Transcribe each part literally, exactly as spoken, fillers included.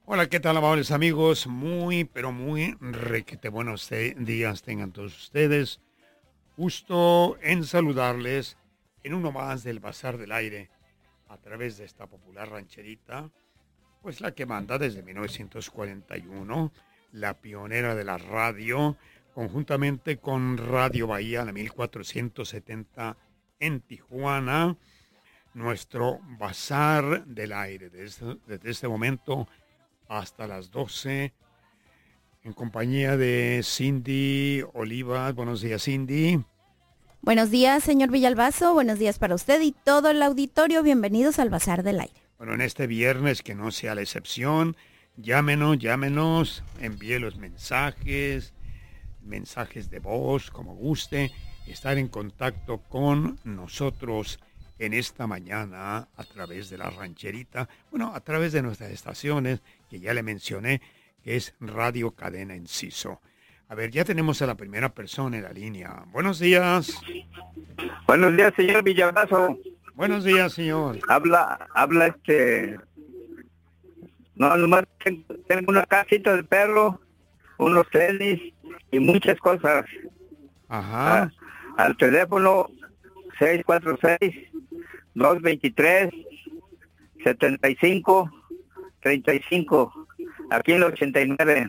Hola, ¿qué tal, amables amigos? Muy, pero muy requete buenos te- días tengan todos ustedes. Gusto en saludarles en uno más del Bazar del Aire a través de esta popular rancherita, pues la que manda desde mil novecientos cuarenta y uno, la pionera de la radio, conjuntamente con Radio Bahía, la mil cuatrocientos setenta en Tijuana, nuestro Bazar del Aire. Desde, desde este momento hasta las doce, en compañía de Cindy Olivas. Buenos días, Cindy. Buenos días, señor Villalbazo. Buenos días para usted y todo el auditorio. Bienvenidos al Bazar del Aire. Bueno, en este viernes, que no sea la excepción, llámenos, llámenos, envíe los mensajes, mensajes de voz, como guste, estar en contacto con nosotros en esta mañana a través de la rancherita, bueno, a través de nuestras estaciones, que ya le mencioné, que es Radio Cadena Enciso. A ver, ya tenemos a la primera persona en la línea. Buenos días. Buenos días, señor Villalbazo. Buenos días, señor. Habla, habla este... No, nomás tengo, tengo una casita de perro, unos tenis y muchas cosas. Ajá. Ah, al teléfono seis cuatro seis, dos dos tres, siete cinco, tres cinco, aquí en el ochenta y nueve.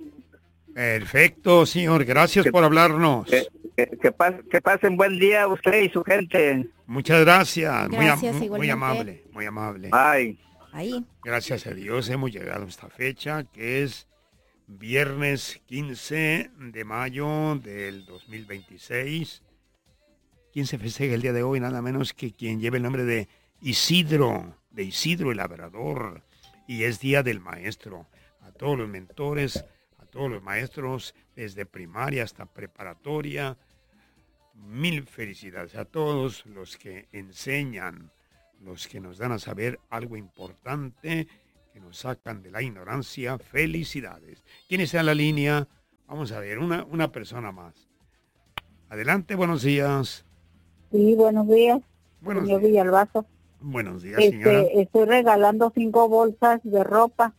Perfecto, señor. Gracias Que, por hablarnos. que, que, que, pas, que pasen buen día usted y su gente. Muchas gracias. Muy, am- Gracias, muy igualmente. amable, muy amable. Bye. Ahí. Gracias a Dios hemos llegado a esta fecha, que es viernes quince de mayo del dos mil veintiséis. ¿Quién se festeja el día de hoy? Nada menos que quien lleva el nombre de Isidro, de Isidro el Labrador. Y es Día del Maestro. A todos los mentores, a todos los maestros, desde primaria hasta preparatoria, mil felicidades a todos los que enseñan, los que nos dan a saber algo importante, que nos sacan de la ignorancia. Felicidades. ¿Quién está en la línea? Vamos a ver, una, una persona más. Adelante, buenos días. Sí, buenos días, Buenos señor días. Villalbazo. Buenos días, señora. Este, estoy regalando cinco bolsas de ropa,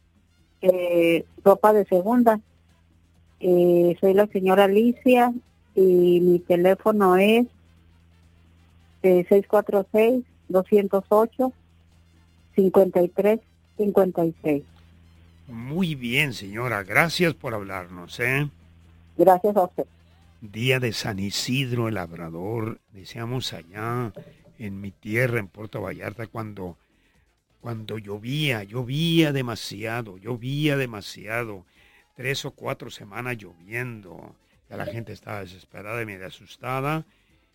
eh, ropa de segunda. Eh, soy la señora Alicia y mi teléfono es eh, seis cuatro seis, dos cero ocho, cinco tres cinco seis. Muy bien, señora. Gracias por hablarnos, ¿eh? Gracias a usted. Día de San Isidro el Labrador. Decíamos allá en mi tierra, en Puerto Vallarta, cuando, cuando llovía, llovía demasiado, llovía demasiado. Tres o cuatro semanas lloviendo. Ya la gente estaba desesperada y medio asustada.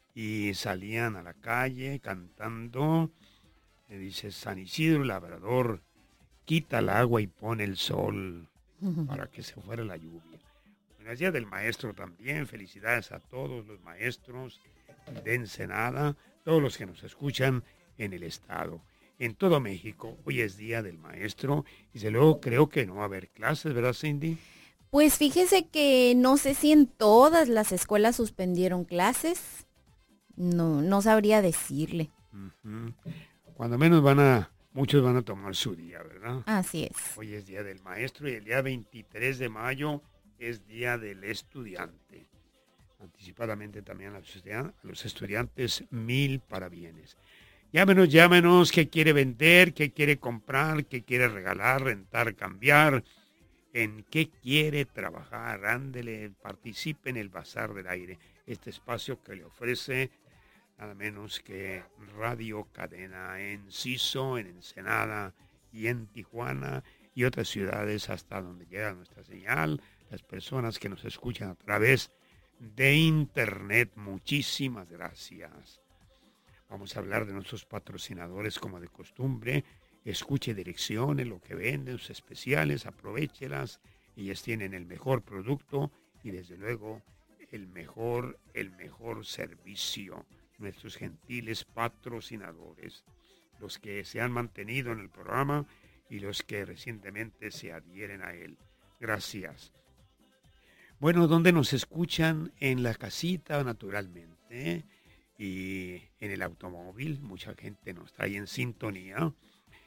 Y salían a la calle cantando. Y dice, San Isidro el Labrador, quita el agua y pone el sol para que se fuera la lluvia. Bueno, es Día del Maestro también. Felicidades a todos los maestros de Ensenada, todos los que nos escuchan en el estado. En todo México, hoy es Día del Maestro y desde luego creo que no va a haber clases, ¿verdad, Cindy? Pues fíjese que no sé si en todas las escuelas suspendieron clases. No, no sabría decirle. Uh-huh. Cuando menos van a, muchos van a tomar su día, ¿verdad? Así es. Hoy es Día del Maestro y el día veintitrés de mayo es Día del Estudiante. Anticipadamente también a los estudiantes, a los estudiantes mil parabienes. Llámenos, llámenos, qué quiere vender, qué quiere comprar, qué quiere regalar, rentar, cambiar, en qué quiere trabajar. Ándele, participe en el Bazar del Aire, este espacio que le ofrece nada menos que Radio Cadena Enciso, en Ensenada y en Tijuana y otras ciudades hasta donde llega nuestra señal. Las personas que nos escuchan a través de internet, muchísimas gracias. Vamos a hablar de nuestros patrocinadores como de costumbre. Escuche direcciones, lo que venden, sus especiales, aprovéchelas. Ellas tienen el mejor producto y desde luego el mejor, el mejor servicio. Nuestros gentiles patrocinadores, los que se han mantenido en el programa y los que recientemente se adhieren a él. Gracias. Bueno, ¿dónde nos escuchan? En la casita, naturalmente, ¿eh? Y en el automóvil. Mucha gente nos trae en sintonía.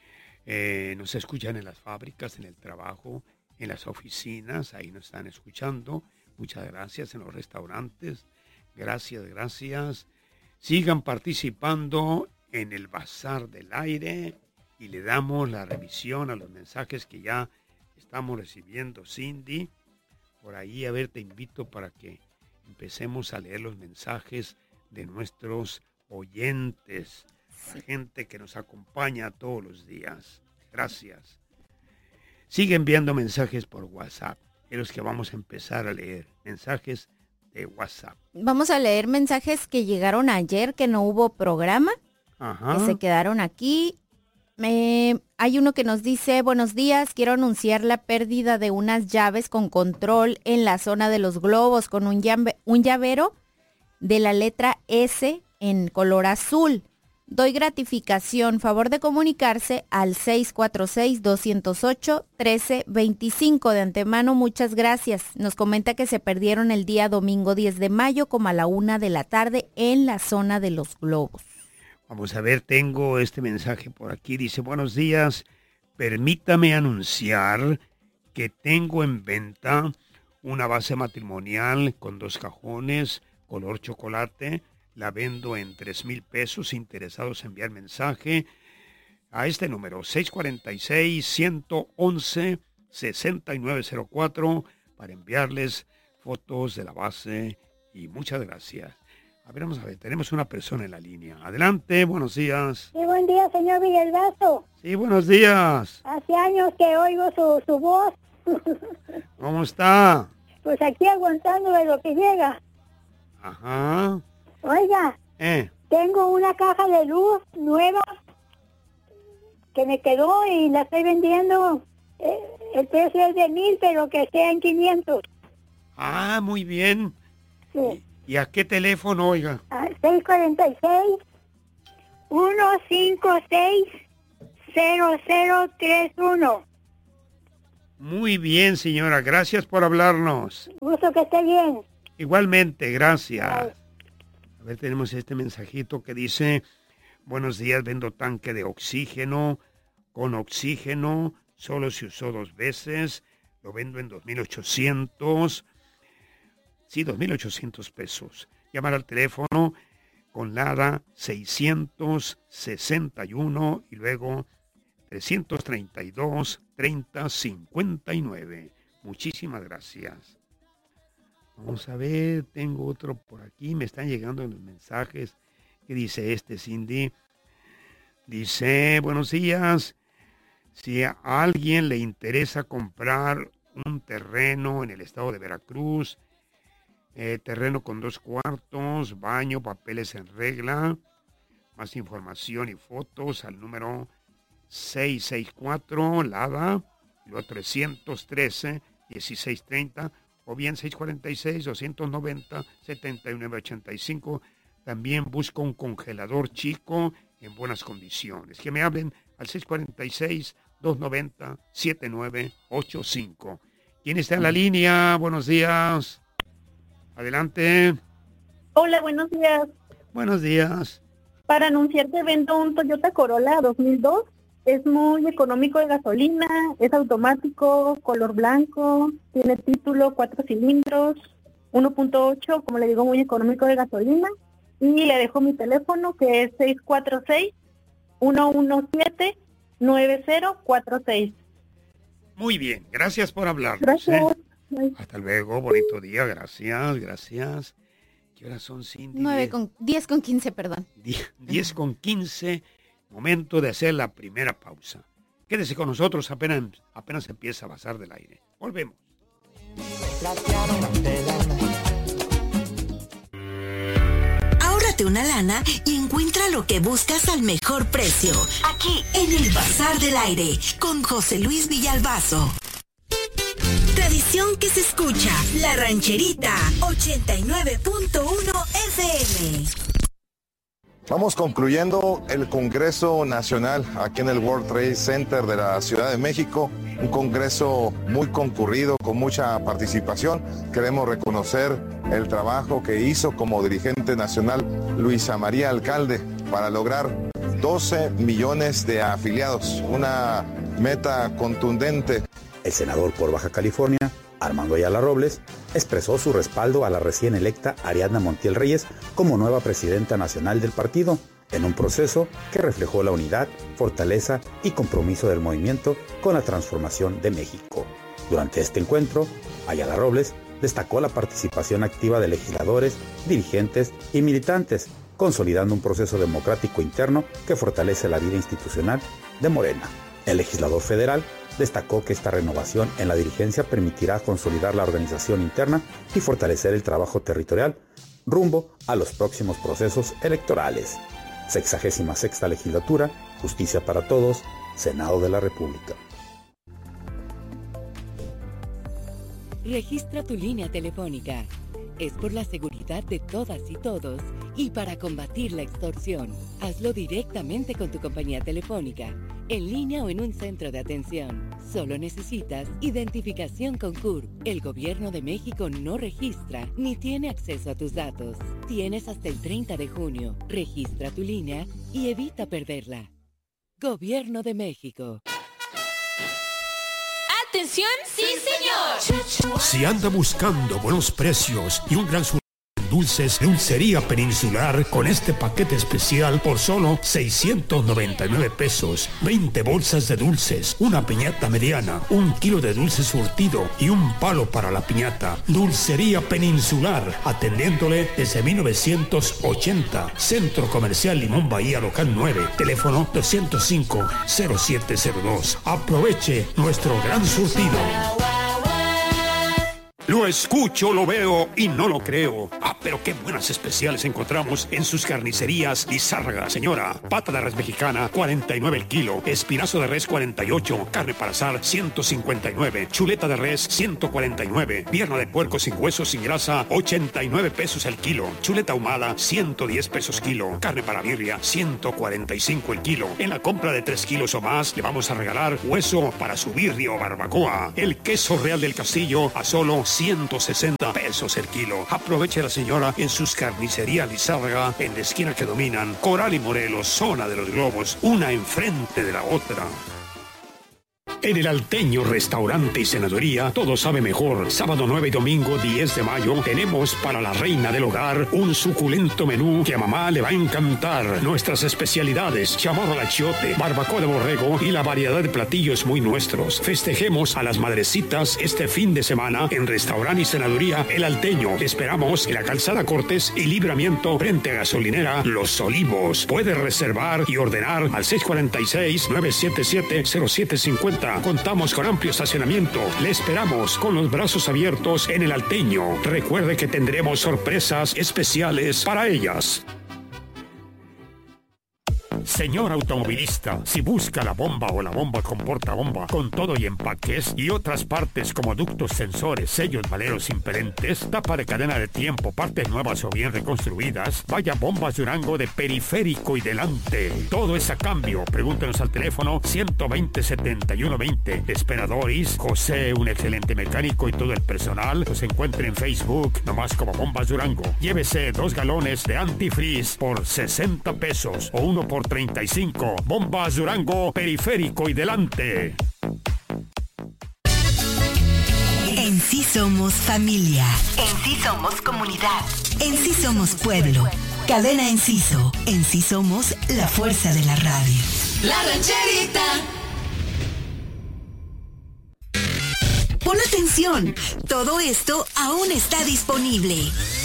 Eh, nos escuchan en las fábricas, en el trabajo, en las oficinas, ahí nos están escuchando. Muchas gracias. En los restaurantes, gracias, gracias. Sigan participando en el Bazar del Aire y le damos la revisión a los mensajes que ya estamos recibiendo, Cindy. Por ahí, a ver, te invito para que empecemos a leer los mensajes de nuestros oyentes, la gente que nos acompaña todos los días. Gracias. Sigue enviando mensajes por WhatsApp, es los que vamos a empezar a leer, mensajes de WhatsApp. Vamos a leer mensajes que llegaron ayer, que no hubo programa, Ajá. que se quedaron aquí. Eh, hay uno que nos dice, buenos días, quiero anunciar la pérdida de unas llaves con control en la zona de los globos con un, llave, un llavero de la letra S en color azul. Doy gratificación, favor de comunicarse al seis cuatro seis, dos cero ocho, uno tres dos cinco. De antemano, muchas gracias. Nos comenta que se perdieron el día domingo diez de mayo como a la una de la tarde en la zona de los globos. Vamos a ver, tengo este mensaje por aquí. Dice, buenos días, permítame anunciar que tengo en venta una base matrimonial con dos cajones, color chocolate. La vendo en tres mil pesos. Interesados en enviar mensaje a este número, seis cuatro seis, uno uno uno, seis nueve cero cuatro, para enviarles fotos de la base y muchas gracias. A ver, vamos a ver, tenemos una persona en la línea. Adelante, buenos días. Sí, buen día, señor Villalbazo. Sí, buenos días. Hace años que oigo su, su voz. ¿Cómo está? Pues aquí aguantando de lo que llega. Ajá. Oiga, Eh. tengo una caja de luz nueva que me quedó y la estoy vendiendo. Eh, el precio es de mil, pero que sea en quinientos. Ah, muy bien. Sí. ¿Y, y a qué teléfono, oiga? Ah, seis cuatro seis, uno cinco seis, cero cero tres uno. Muy bien, señora. Gracias por hablarnos. Gusto que esté bien. Igualmente, gracias. Ay. A ver, tenemos este mensajito que dice, buenos días, vendo tanque de oxígeno, con oxígeno, solo se usó dos veces, lo vendo en dos mil ochocientos, sí, dos mil ochocientos pesos. Llamar al teléfono con Lara seiscientos sesenta y uno y luego trescientos treinta y dos, treinta cincuenta y nueve. Muchísimas gracias. Vamos a ver, tengo otro por aquí, me están llegando los mensajes. ¿Qué dice este, Cindy? Dice, buenos días, si a alguien le interesa comprar un terreno en el estado de Veracruz, eh, terreno con dos cuartos, baño, papeles en regla, más información y fotos al número seis seis cuatro, Lada, luego trescientos trece, dieciséis treinta, o bien seis cuatro seis, dos nueve cero, siete nueve ocho cinco. También busco un congelador chico en buenas condiciones. Que me hablen al seis cuatro seis, dos nueve cero, siete nueve ocho cinco. ¿Quién está en la línea? Buenos días. Adelante. Hola, buenos días. Buenos días. Para anunciarte vendo un Toyota Corolla dos mil dos. Es muy económico de gasolina, es automático, color blanco, tiene título, cuatro cilindros, uno punto ocho, como le digo, muy económico de gasolina. Y le dejo mi teléfono, que es seis cuatro seis, uno uno siete, nueve cero cuatro seis. Muy bien, gracias por hablar. Gracias. ¿eh? Hasta luego, bonito día, gracias, gracias. ¿Qué horas son, Cindy? nueve con, diez con quince, perdón. diez con quince, momento de hacer la primera pausa. Quédese con nosotros, apenas, apenas empieza a Bazar del Aire. Volvemos. Ahórrate una lana y encuentra lo que buscas al mejor precio. Aquí, en el Bazar del Aire, con José Luis Villalbazo. Tradición que se escucha, La Rancherita, ochenta y nueve punto uno F M. Vamos concluyendo el Congreso Nacional aquí en el World Trade Center de la Ciudad de México, un congreso muy concurrido, con mucha participación. Queremos reconocer el trabajo que hizo como dirigente nacional Luisa María Alcalde para lograr doce millones de afiliados, una meta contundente. El senador por Baja California, Armando Ayala Robles, expresó su respaldo a la recién electa Ariadna Montiel Reyes como nueva presidenta nacional del partido, en un proceso que reflejó la unidad, fortaleza y compromiso del movimiento con la transformación de México. Durante este encuentro, Ayala Robles destacó la participación activa de legisladores, dirigentes y militantes, consolidando un proceso democrático interno que fortalece la vida institucional de Morena. El legislador federal destacó que esta renovación en la dirigencia permitirá consolidar la organización interna y fortalecer el trabajo territorial rumbo a los próximos procesos electorales. Sexagésima sexta legislatura, Justicia para Todos, Senado de la República. Registra tu línea telefónica. Es por la seguridad de todas y todos y para combatir la extorsión. Hazlo directamente con tu compañía telefónica, en línea o en un centro de atención. Solo necesitas identificación con C U R P. El Gobierno de México no registra ni tiene acceso a tus datos. Tienes hasta el treinta de junio. Registra tu línea y evita perderla. Gobierno de México. ¡Atención! ¡Sí, señor! Si anda buscando buenos precios y un gran surtido en dulces, Dulcería Peninsular con este paquete especial por solo seiscientos noventa y nueve pesos. veinte bolsas de dulces, una piñata mediana, un kilo de dulce surtido y un palo para la piñata. Dulcería Peninsular, atendiéndole desde mil novecientos ochenta. Centro Comercial Limón Bahía, local nueve, teléfono doscientos cinco, cero siete cero dos. Aproveche nuestro gran surtido. Lo escucho, lo veo y no lo creo. Ah, pero qué buenas especiales encontramos en sus carnicerías Lizárraga. Señora, pata de res mexicana, cuarenta y nueve el kilo. Espinazo de res, cuarenta y ocho. Carne para asar, ciento cincuenta y nueve. Chuleta de res, ciento cuarenta y nueve. Pierna de puerco sin hueso, sin grasa, ochenta y nueve pesos el kilo. Chuleta ahumada, ciento diez pesos kilo. Carne para birria, ciento cuarenta y cinco el kilo. En la compra de tres kilos o más, le vamos a regalar hueso para su birria o barbacoa. El queso Real del Castillo a solo ciento sesenta pesos el kilo. Aproveche la señora en sus carnicerías Lizárraga, en la esquina que dominan Coral y Morelos, zona de los globos, una enfrente de la otra. En el Alteño Restaurante y Cenaduría, todo sabe mejor. Sábado nueve y domingo diez de mayo, tenemos para la reina del hogar un suculento menú que a mamá le va a encantar. Nuestras especialidades, chamarro al achiote, barbacoa de borrego y la variedad de platillos muy nuestros. Festejemos a las madrecitas este fin de semana en Restaurante y Cenaduría El Alteño. Te esperamos en la Calzada Cortés y Libramiento frente a gasolinera Los Olivos. Puedes reservar y ordenar al seis cuatro seis, nueve siete siete, cero siete cinco cero. Contamos con amplio estacionamiento. Le esperamos con los brazos abiertos en El Alteño. Recuerde que tendremos sorpresas especiales para ellas. Señor automovilista, si busca la bomba o la bomba con portabomba, con todo y empaques y otras partes como ductos, sensores, sellos, valeros impedentes, tapa de cadena de tiempo, partes nuevas o bien reconstruidas, vaya Bombas Durango de periférico y delante. Todo es a cambio. Pregúntenos al teléfono ciento veinte, setenta y uno veinte. Esperadores, José, un excelente mecánico y todo el personal, los encuentre en Facebook, nomás como Bombas Durango. Llévese dos galones de antifreeze por sesenta pesos o uno por treinta y cinco. Bombas Durango, periférico y delante. En sí somos familia. En sí somos comunidad. En sí somos pueblo. Cadena Enciso. En sí somos la fuerza de la radio. La Rancherita. Pon atención. Todo esto aún está disponible.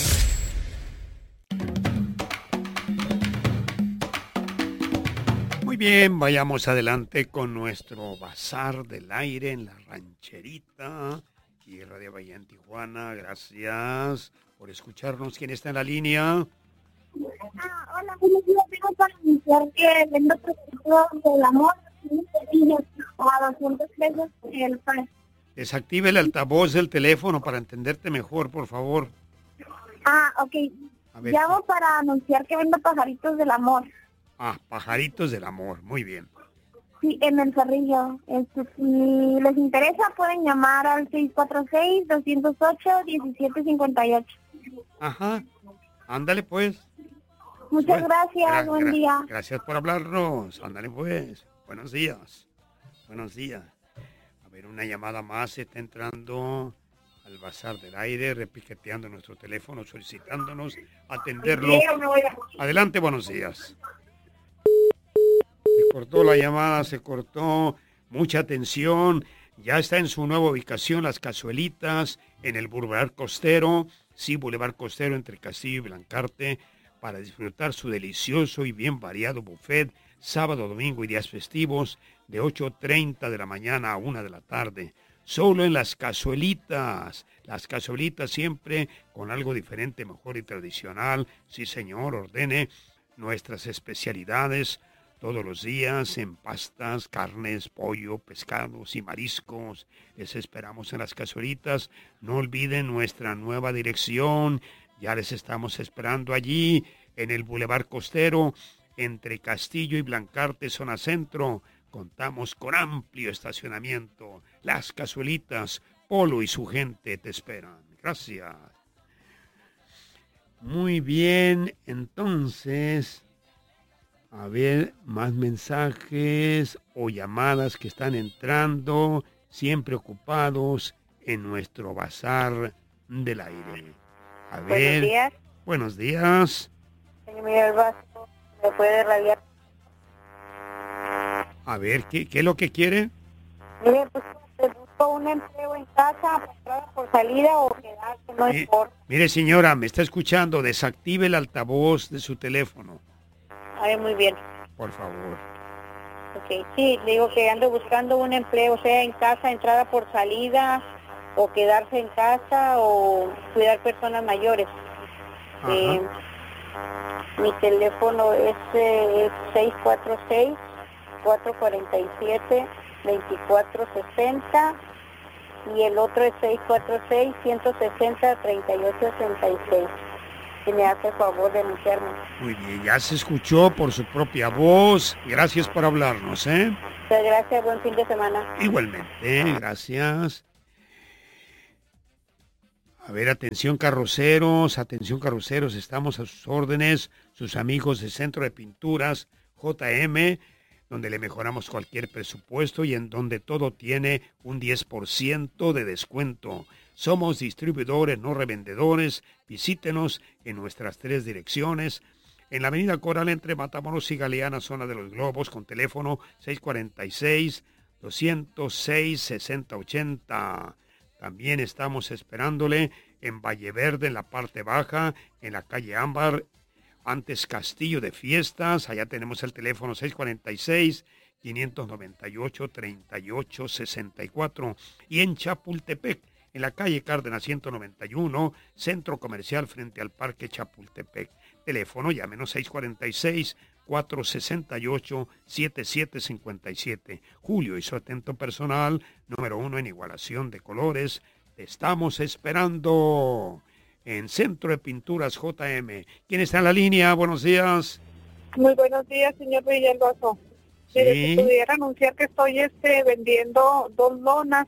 Muy bien, vayamos adelante con nuestro Bazar del Aire en la Rancherita y Radio Bahía en Tijuana. Gracias por escucharnos. ¿Quién está en la línea? Ah, hola, buenos días. Vengo para anunciar que vendo productos del amor a doscientos pesos el par. Desactive el altavoz del teléfono para entenderte mejor, por favor. Ah, ok. Llamo para anunciar que vendo pajaritos del amor. Ah, pajaritos del amor, muy bien. Sí, en el Cerrillo. Este, si les interesa, pueden llamar al seis cuatro seis, dos cero ocho, uno siete cinco ocho. Ajá, ándale pues. Muchas Bueno, gracias, gra- buen gra- día. Gracias por hablarnos. Ándale pues. Buenos días. Buenos días. A ver, una llamada más está entrando al bazar del aire, repiqueteando nuestro teléfono, solicitándonos atenderlo. Adelante, buenos días. Se cortó la llamada, se cortó. Mucha atención. Ya está en su nueva ubicación Las Cazuelitas, en el Boulevard Costero. Sí, Boulevard Costero entre Castillo y Blancarte, para disfrutar su delicioso y bien variado buffet, sábado, domingo y días festivos, de ocho treinta de la mañana a una de la tarde. Solo en Las Cazuelitas. Las Cazuelitas siempre con algo diferente, mejor y tradicional. Sí, señor, ordene nuestras especialidades todos los días en pastas, carnes, pollo, pescados y mariscos. Les esperamos en Las Cazuelitas. No olviden nuestra nueva dirección. Ya les estamos esperando allí, en el Boulevard Costero, entre Castillo y Blancarte, zona centro. Contamos con amplio estacionamiento. Las Cazuelitas, Polo y su gente te esperan. Gracias. Muy bien, entonces, a ver, más mensajes o llamadas que están entrando, siempre ocupados en nuestro bazar del aire. A ver. Buenos días. Buenos días. Señor Miguel Vasco, ¿me puede radiar? A ver, ¿qué, qué es lo que quiere? Mire, pues, busco un empleo en casa, por entrada, por salida o quedarse, no Mi- importa. Mire, señora, me está escuchando. Desactive el altavoz de su teléfono, A ver, muy bien. por favor. Ok, sí, le digo que ando buscando un empleo, sea en casa, entrada por salida, o quedarse en casa, o cuidar personas mayores. Ajá. Eh, mi teléfono es eh, seis cuatro seis, cuatro cuatro siete, dos cuatro seis cero y el otro es seis cuatro seis, uno seis cero, tres ocho seis seis. Si me hace el favor de anunciarme. Muy bien, ya se escuchó por su propia voz. Gracias por hablarnos, ¿eh? Muchas gracias, buen fin de semana. Igualmente, gracias. A ver, atención carroceros, atención carroceros, estamos a sus órdenes, sus amigos de Centro de Pinturas J M, donde le mejoramos cualquier presupuesto y en donde todo tiene un diez por ciento de descuento. Somos distribuidores, no revendedores. Visítenos en nuestras tres direcciones. En la avenida Coral entre Matamoros y Galeana, zona de los Globos, con teléfono seis cuatro seis, dos cero seis, seis cero ocho cero. También estamos esperándole en Valle Verde, en la parte baja, en la calle Ámbar, antes Castillo de Fiestas. Allá tenemos el teléfono seis cuatro seis, cinco nueve ocho, tres ocho seis cuatro. Y en Chapultepec, en la calle Cárdenas ciento noventa y uno, Centro Comercial frente al Parque Chapultepec. Teléfono, llámenos seis cuatro seis, cuatro seis ocho, siete siete cinco siete. Julio y su atento personal, número uno en igualación de colores. Te estamos esperando en Centro de Pinturas J M. ¿Quién está en la línea? Buenos días. Muy buenos días, señor Villalbazo. Sí. Mire, si pudiera anunciar que estoy este vendiendo dos lonas.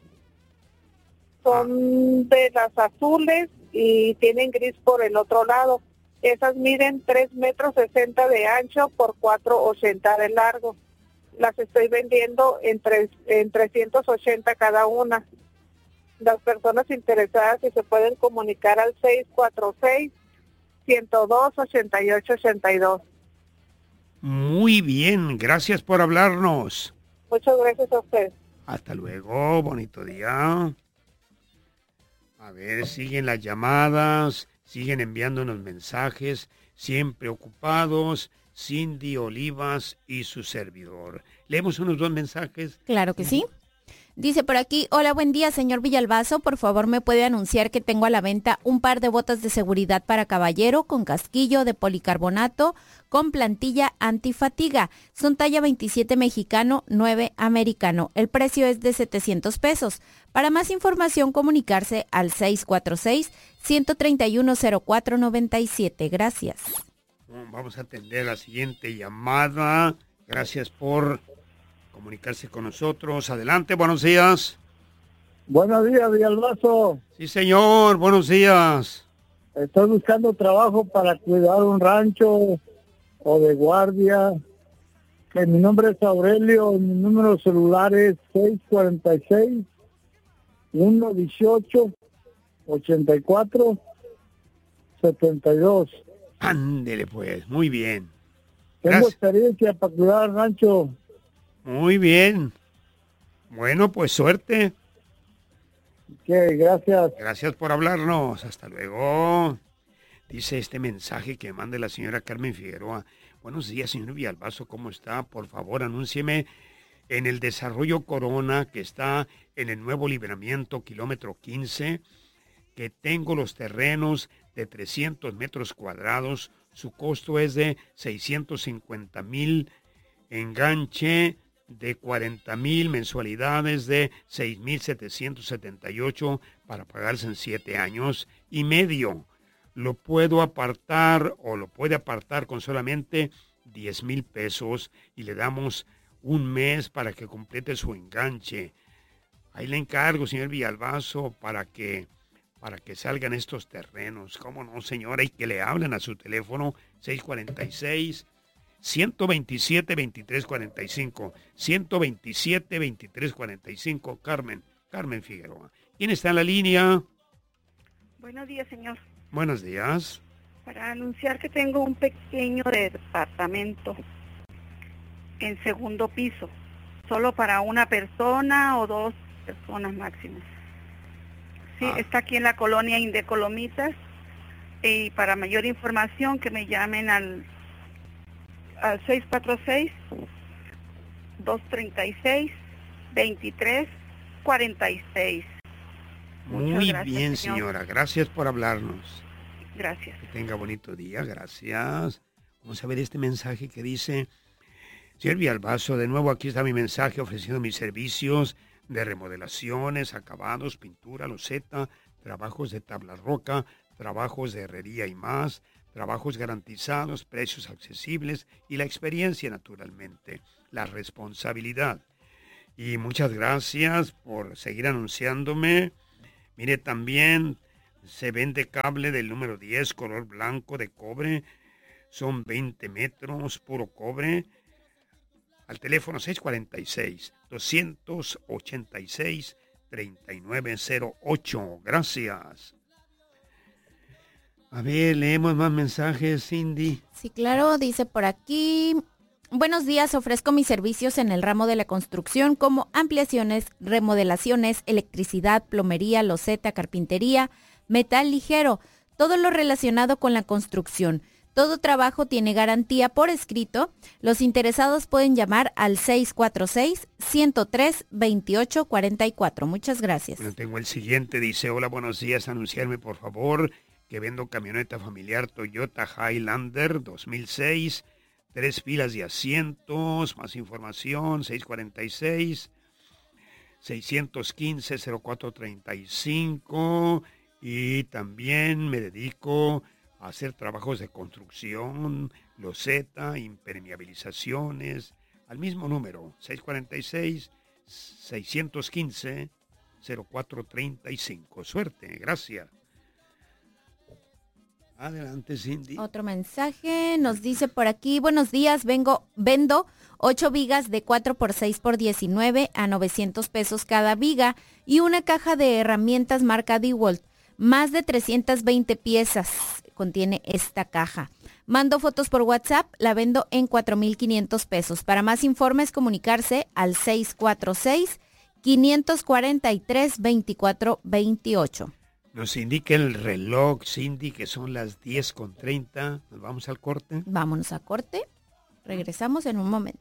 Son de las azules y tienen gris por el otro lado. Esas miden tres metros sesenta de ancho por cuatro ochenta de largo. Las estoy vendiendo en, tres, en trescientos ochenta cada una. Las personas interesadas si se pueden comunicar al seis cuatro seis, ciento dos, ochenta y ocho ochenta y dos. Muy bien, gracias por hablarnos. Muchas gracias a usted. Hasta luego, bonito día. A ver, siguen las llamadas, siguen enviándonos mensajes, siempre ocupados, Cindy Olivas y su servidor. Leemos unos dos mensajes. Claro que sí. Dice por aquí, hola, buen día, señor Villalbazo. Por favor, ¿me puede anunciar que tengo a la venta un par de botas de seguridad para caballero con casquillo de policarbonato con plantilla antifatiga? Son talla veintisiete mexicano, nueve americano. El precio es de setecientos pesos. Para más información, comunicarse al seis cuatro seis, uno tres uno, cero cuatro nueve siete. Gracias. Vamos a atender la siguiente llamada. Gracias por comunicarse con nosotros. Adelante, buenos días. Buenos días, Villalbazo. Sí, señor, buenos días. Estoy buscando trabajo para cuidar un rancho o de guardia. Que mi nombre es Aurelio, mi número celular es seis cuatro seis, uno uno ocho, ochenta y cuatro, setenta y dos. Ándele pues, muy bien. Tengo Gracias. experiencia para cuidar el rancho. Muy bien. Bueno, pues suerte. Okay, gracias. Gracias por hablarnos. Hasta luego. Dice este mensaje que manda la señora Carmen Figueroa. Buenos días, señor Villalbazo, ¿cómo está? Por favor, anúncieme en el Desarrollo Corona, que está en el Nuevo Libramiento, kilómetro quince, que tengo los terrenos de trescientos metros cuadrados. Su costo es de seiscientos cincuenta mil, enganche de cuarenta mil, mensualidades de seis mil setecientos setenta y ocho para pagarse en siete años y medio. Lo puedo apartar o lo puede apartar con solamente diez mil pesos y le damos un mes para que complete su enganche. Ahí le encargo, señor Villalbazo, para que, para que salgan estos terrenos. ¿Cómo no, señora? Y que le hablen a su teléfono seis cuatro seis, uno dos siete, dos tres cuatro cinco. ciento veintisiete, veintitrés cuarenta y cinco. Carmen, Carmen Figueroa. ¿Quién está en la línea? Buenos días, señor. Buenos días. Para anunciar que tengo un pequeño departamento en segundo piso, solo para una persona o dos personas máximas. Sí, ah. Está aquí en la colonia Indecolomitas, y para mayor información que me llamen al, al seis cuatro seis, dos tres seis, dos tres cuatro seis. Muy gracias, bien, señor. señora. Gracias por hablarnos. Gracias. Que tenga bonito día. Gracias. Vamos a ver este mensaje que dice: señor Villalbazo, de nuevo aquí está mi mensaje ofreciendo mis servicios de remodelaciones, acabados, pintura, loseta, trabajos de tabla roca, trabajos de herrería y más, trabajos garantizados, precios accesibles y la experiencia, naturalmente, la responsabilidad. Y muchas gracias por seguir anunciándome. Mire, también se vende cable del número diez, color blanco de cobre. Son veinte metros, puro cobre. Al teléfono seis cuatro seis, dos ocho seis, tres nueve cero ocho. Gracias. A ver, leemos más mensajes, Cindy. Sí, claro, dice por aquí: buenos días, ofrezco mis servicios en el ramo de la construcción como ampliaciones, remodelaciones, electricidad, plomería, loseta, carpintería, metal ligero, todo lo relacionado con la construcción. Todo trabajo tiene garantía por escrito. Los interesados pueden llamar al seis cuatro seis, uno cero tres, dos ocho cuatro cuatro. Muchas gracias. Bueno, tengo el siguiente, dice: hola, buenos días, anunciarme por favor que vendo camioneta familiar Toyota Highlander dos mil seis, tres filas de asientos. Más información, seis cuatro seis, seis uno cinco, cero cuatro tres cinco. Y también me dedico a hacer trabajos de construcción, loseta, impermeabilizaciones, al mismo número, seis cuatro seis, seis uno cinco, cero cuatro tres cinco. Suerte, gracias. Adelante, Cindy. Otro mensaje nos dice por aquí: buenos días, vengo, vendo ocho vigas de cuatro por seis por diecinueve a novecientos pesos cada viga y una caja de herramientas marca DeWalt. Más de trescientas veinte piezas contiene esta caja. Mando fotos por WhatsApp, la vendo en cuatro mil quinientos pesos. Para más informes, comunicarse al seis cuatro seis, cinco cuatro tres, dos cuatro dos ocho. Nos indica el reloj, Cindy, que son las diez con treinta. Nos vamos al corte. Vámonos a corte. Regresamos en un momento.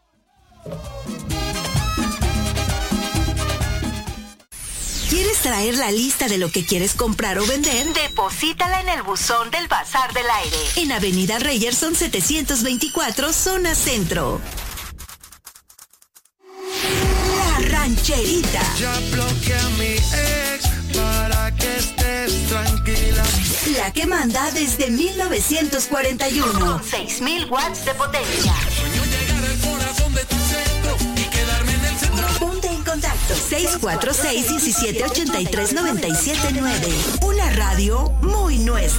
¿Quieres traer la lista de lo que quieres comprar o vender? Deposítala en el buzón del Bazar del Aire, en Avenida Reyerson setecientos veinticuatro, zona centro. La Rancherita. Ya bloqueé a mi ex para que estés tranquila. La que manda desde mil novecientos cuarenta y uno. Con seis mil watts de potencia. Sueño llegar al corazón de tu centro y quedarme en el centro. Ponte en contacto. seis cuatro seis, uno siete ocho tres, nueve siete nueve. Una radio muy nuestra.